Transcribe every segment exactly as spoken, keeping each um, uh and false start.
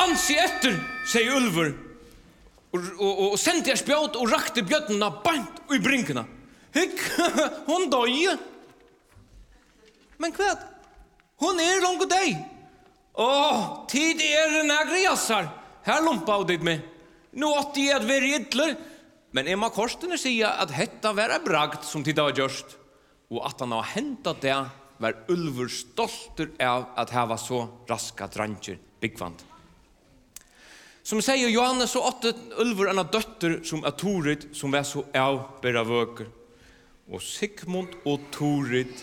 dansi etter, sier Ulver. Og, og, og sendte jeg spjåt og rakte bjøttene bant i brinkene. Hikk, hon døg. Men hva? Hon er langt og deg. Åh, tid er nægre jassar. Her lompa av ditt med. Nå åtte jeg at vi er idler. Men Emma Korstene sier at hetta var bragt som tid har gjørst. Og at han har hentet det var Ulver stolter av at her var så raska dranger byggvand. Som sier Johannes så åtte Ulver en av døtter som er Torit som var så avbæra vøker. Og Sigmund og Torit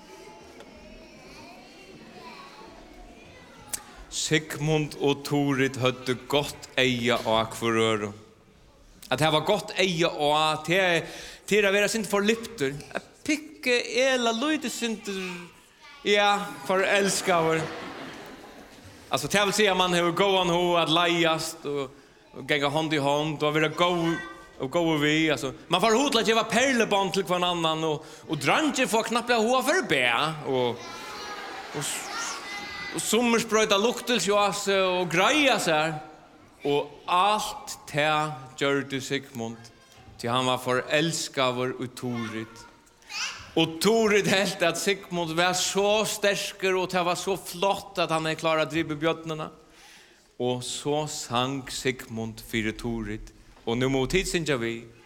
Sigmund og Torit hadde godt eia og akvarøro. At det var godt eia og til, til å være sint for lypter. At pikke ela løyde sint ja, for elskaver. Alltså det vill säga man har gåan ho att lejast och, och gänga hand i hand och vara gå och gå vi alltså man får hotla att ge va perleband till kvar annan och och drange får knappt hoa för bä och och och sommerspröjta luktels ju alltså och greja så här och allt det gjorde Sigmund till han var för älskavor och Torit. Och Torit helt att Sigmund var så stärker och det var så flott att han är klar att driva bjötterna. Och så sang Sigmund för Torit. Och nu mot tidsen vi